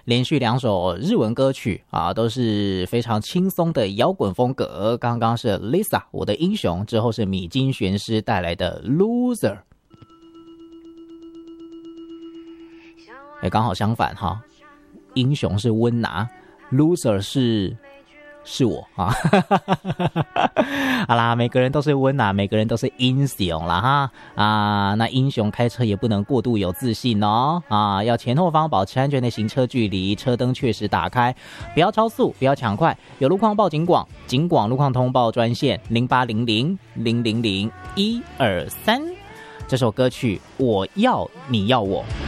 连续2首日文歌曲啊，都是非常轻松的摇滚风格。刚刚是 Lisa 我的英雄，之后是米津玄师带来的 Loser。刚好相反哈，英雄是温拿 ，Loser 是我啊。好啦，每个人都是温拿，每个人都是英雄啦哈啊。那英雄开车也不能过度有自信哦啊，要前后方保持安全的行车距离，车灯确实打开，不要超速，不要抢快，有路况报警广，警广路况通报专线0800000123。这首歌曲我要你要我。